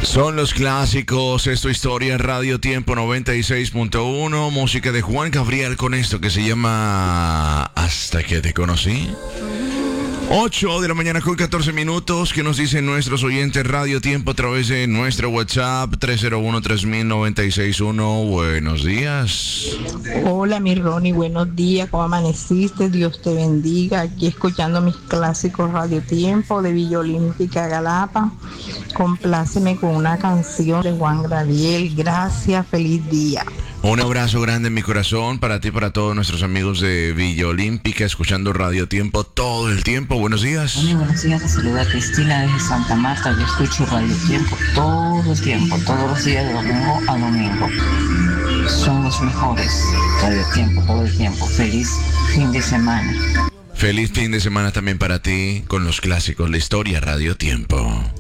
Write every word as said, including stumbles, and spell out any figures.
Son los clásicos, es tu historia, Radio Tiempo noventa y seis punto uno, música de Juan Gabriel con esto que se llama Hasta que te conocí. ocho de la mañana con catorce minutos, que nos dicen nuestros oyentes Radio Tiempo a través de nuestro WhatsApp tres cero uno, tres mil, noventa y seis uno. Buenos días. Hola mi Ronnie, buenos días, ¿cómo amaneciste? Dios te bendiga. Aquí escuchando mis clásicos Radio Tiempo de Villa Olímpica Galapa. Compláceme con una canción de Juan Gabriel. Gracias, feliz día. Un abrazo grande en mi corazón para ti y para todos nuestros amigos de Villa Olímpica, escuchando Radio Tiempo todo el tiempo. Buenos días. Hola, buenos días. Te saluda Cristina desde Santa Marta. Yo escucho Radio Tiempo todo el tiempo, todos los días de domingo a domingo. Son los mejores. Radio Tiempo todo el tiempo. Feliz fin de semana. Feliz fin de semana también para ti con los clásicos, la historia Radio Tiempo.